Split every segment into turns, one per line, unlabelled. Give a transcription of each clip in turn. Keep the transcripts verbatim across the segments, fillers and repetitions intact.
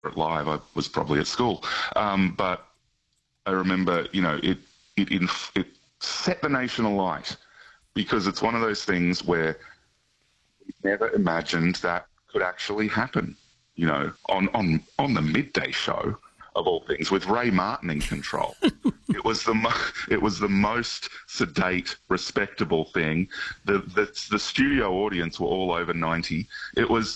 it live. I was probably at school, um, but I remember, you know, it it inf- it set the nation alight because it's one of those things where we never imagined that could actually happen. You know, on on on the midday show of all things, with Ray Martin in control. It was the mo- it was the most sedate, respectable thing. The, the the studio audience were all over ninety. It was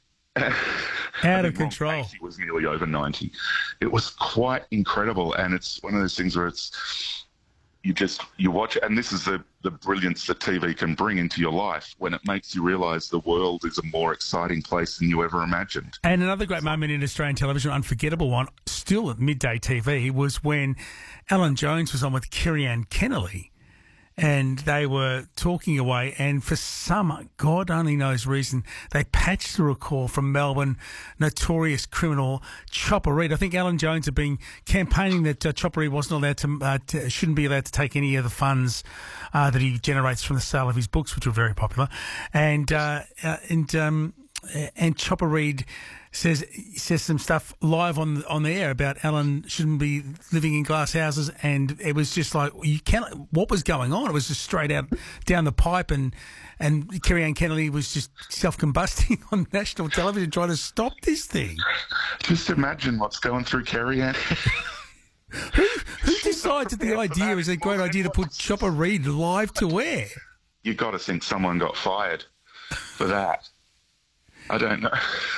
out of control.
He was nearly over ninety. It was quite incredible, and it's one of those things where it's you just you watch it, and this is the the brilliance that T V can bring into your life when it makes you realise the world is a more exciting place than you ever imagined.
And another great moment in Australian television, unforgettable one, still at midday T V, was when Alan Jones was on with Kerry-Anne Kennerley. And they were talking away, and for some God only knows reason, they patched through a call from Melbourne notorious criminal Chopper Read. I think Alan Jones had been campaigning that uh, Chopper Read wasn't allowed to, uh, to, shouldn't be allowed to take any of the funds uh, that he generates from the sale of his books, which were very popular. And uh, uh, and um, and Chopper Read says says some stuff live on on the air about Alan shouldn't be living in glass houses, and it was just like you can't. What was going on? It was just straight out down the pipe, and and Kerry-Anne Kennerley was just self combusting on national television trying to stop this thing.
Just imagine what's going through Kerry-Anne.
who who decides that the idea is a great idea to put Chopper Read live to air?
You got to think someone got fired for that. I don't know.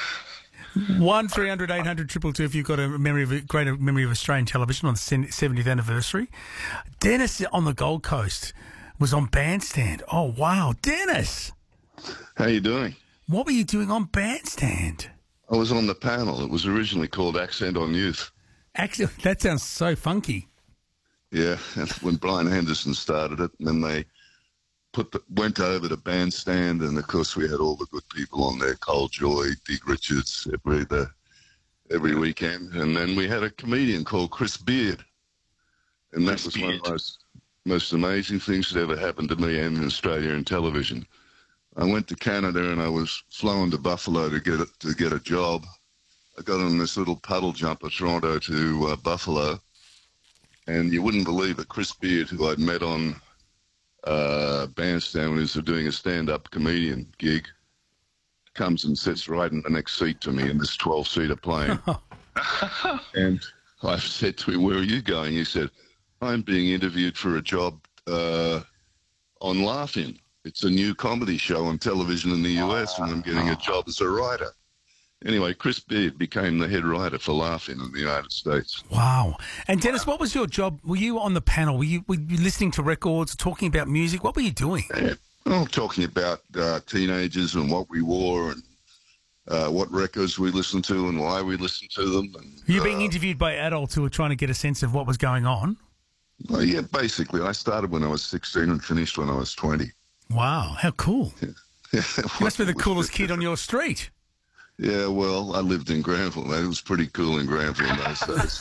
One three hundred eight hundred triple two if you've got a memory of a great memory of Australian television on the seventieth anniversary. Dennis on the Gold Coast was on Bandstand. Oh wow, Dennis!
How you doing?
What were you doing on Bandstand?
I was on the panel. It was originally called Accent on Youth.
Actually, that sounds so funky.
Yeah, and when Brian Henderson started it, and then they put the, went over to Bandstand, and of course we had all the good people on there, Cole Joy, Dig Richards, every the, every weekend, and then we had a comedian called Chris Beard, and that
Chris
was
Beard.
one of the most, most amazing things that ever happened to me and in Australia in television. I went to Canada and I was flown to Buffalo to get a, to get a job. I got on this little puddle jumper, Toronto to uh, Buffalo, and you wouldn't believe it, Chris Beard, who I'd met on Uh, Bandstand when he was doing a stand-up comedian gig, comes and sits right in the next seat to me in this twelve-seater plane. And I said to him, "Where are you going?" He said, "I'm being interviewed for a job uh, on Laugh-In. It's a new comedy show on television in the U S, and I'm getting a job as a writer." Anyway, Chris Beard became the head writer for Laugh-In in the United States.
Wow. And Dennis, what was your job? Were you on the panel? Were you, were you listening to records, talking about music? What were you doing?
Yeah, well, talking about uh, teenagers and what we wore and uh, what records we listened to and why we listened to them. And,
were you being
uh,
interviewed by adults who were trying to get a sense of what was going on?
Well, yeah, basically. I started when I was sixteen and finished when I was twenty.
Wow, how cool.
Yeah.
You must be the coolest kid on your street.
Yeah, well, I lived in Granville. It was pretty cool in Granville in those days.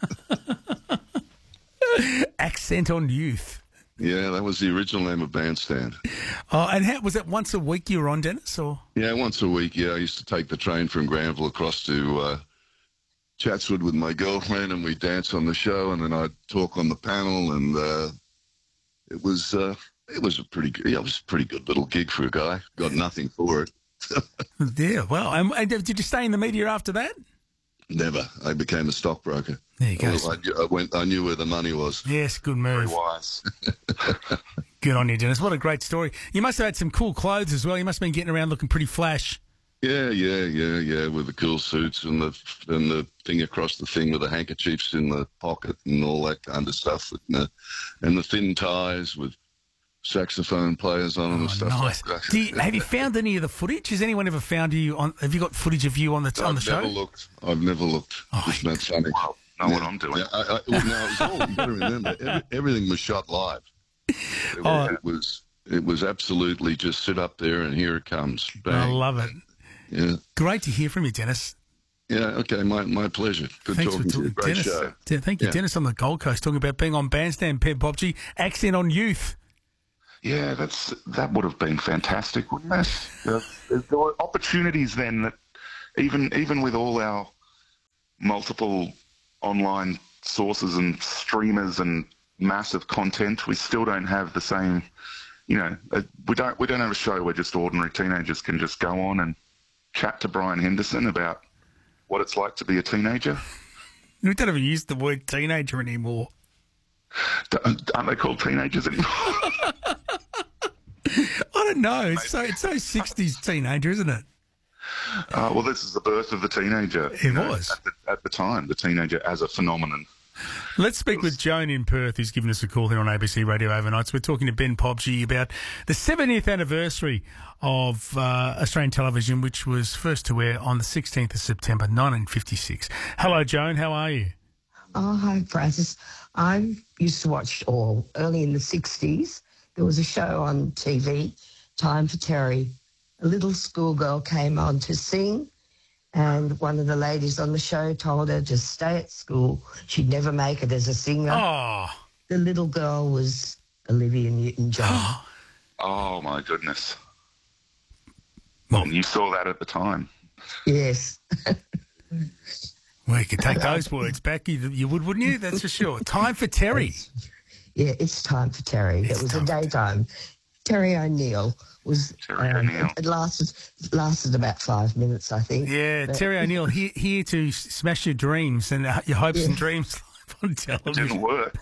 Accent on Youth.
Yeah, that was the original name of Bandstand.
Oh, and how, was that once a week you were on, Dennis? Or
Yeah, once a week, yeah. I used to take the train from Granville across to uh, Chatswood with my girlfriend, and we'd dance on the show, and then I'd talk on the panel, and uh, it was uh, it was a pretty good, yeah, it was a pretty good little gig for a guy. Got nothing for it.
Yeah, well, and, and did you stay in the media after that?
Never. I became a stockbroker.
There you go.
Well, I, knew- I went. I knew where the money was.
Yes, good
Very
move.
wise.
Good on you, Dennis. What a great story. You must have had some cool clothes as well. You must have been getting around looking pretty flash.
Yeah, yeah, yeah, yeah. With the cool suits and the and the thing across the thing with the handkerchiefs in the pocket and all that kind of stuff, and the, and the thin ties with saxophone players on them and
Oh,
stuff
nice.
like that.
Do you, have you found any of the footage? Has anyone ever found you on? Have you got footage of you on the on the
I've
show?
never looked. I've never looked.
Oh,
Isn't that funny?
Well, know what I'm doing.
Yeah, I, I, well, no, it was all, you got to remember, every, everything was shot live. It,
Oh.
it was it was absolutely just sit up there and here it comes.
I
Bang.
love it.
Yeah.
Great to hear from you, Dennis.
Yeah, okay, my my pleasure. Good
Thanks for
talking to you.
talking,
Great
Dennis.
show.
De- Thank you,
Yeah.
Dennis, on the Gold Coast, talking about being on Bandstand, Peb Popchi, Accent on Youth.
Yeah, that's that would have been fantastic, wouldn't it? There, there were opportunities then that even even with all our multiple online sources and streamers and massive content, we still don't have the same, you know, uh, we don't we don't have a show where just ordinary teenagers can just go on and chat to Brian Henderson about what it's like to be a teenager.
We don't even use the word teenager anymore.
Don't, aren't they called teenagers anymore?
I don't know. It's so it's so sixties teenager, isn't it?
Uh, well, this is the birth of the teenager.
It
you know,
was.
At the, at the time, the teenager as a phenomenon.
Let's speak with Joan in Perth, who's given us a call here on A B C Radio Overnights. We're talking to Ben Pobji about the seventieth anniversary of uh, Australian television, which was first to air on the sixteenth of September, nineteen fifty-six. Hello, Joan. How are you?
Oh, hi, Francis. I used to watch, or early in the sixties, there was a show on T V, Time for Terry. A little schoolgirl came on to sing, and one of the ladies on the show told her to stay at school. She'd never make it as a singer.
Oh.
The little girl was Olivia Newton-John.
Oh, my goodness.
Well,
And you saw that at the time.
Yes.
well, you could take those words back. You, you would, wouldn't you? That's for sure. Time for Terry.
Yeah, it's Time for Terry.
It's
it was a
time for
daytime. Terry O'Neill was.
Terry
um,
O'Neill.
It lasted lasted about five minutes, I think.
Yeah,
But-
Terry O'Neill, here, here to smash your dreams and uh, your hopes and
Yeah.
dreams live on
It
television.
didn't work.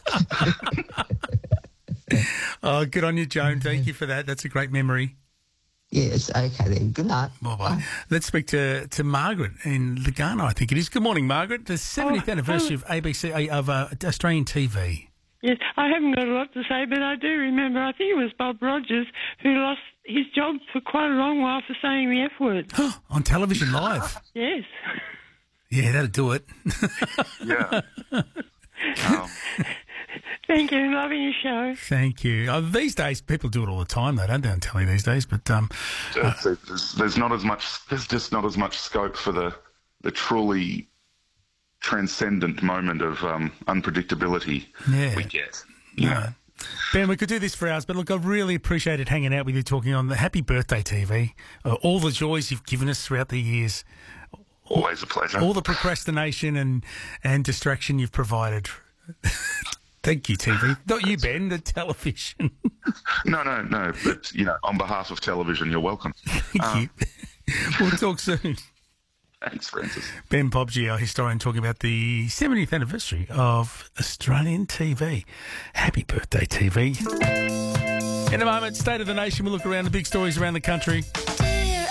Oh, good on you, Joan. Thank you for that. That's a great memory.
Yes. Okay then. Good night.
Bye-bye. Let's speak to, to Margaret in Lugano, I think it is. Good morning, Margaret. The seventieth
Oh,
anniversary of A B C, uh, of uh, Australian T V.
Yes, I haven't got a lot to say, but I do remember, I think it was Bob Rogers who lost his job for quite a long while for saying the F word.
On television live.
Yes.
Yeah, that'll do it.
Yeah. Um,
Thank you. Loving your show.
Thank you. Uh, these days, people do it all the time, though, don't they, on telly these days? But um,
so there's, there's not as much. There's just not as much scope for the the truly transcendent moment of um, unpredictability
Yeah.
we get. You know?
no. Ben, we could do this for hours, but look, I've really appreciated hanging out with you, talking on the Happy Birthday T V, uh, all the joys you've given us throughout the years,
Always a pleasure.
all the procrastination and, and distraction you've provided. Thank you, T V. Not you, Ben, the television.
No, no, no. But you know, on behalf of television, you're welcome.
Thank
Um,
you. We'll talk soon.
Thanks, Francis.
Ben Pobji, our historian, talking about the seventieth anniversary of Australian T V. Happy birthday, T V. In a moment, State of the Nation. We'll look around the big stories around the country.